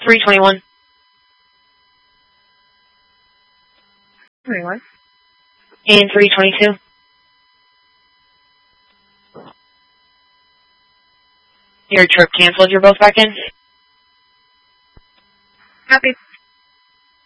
321. 21. And 322. Your trip canceled. You're both back in? Copy.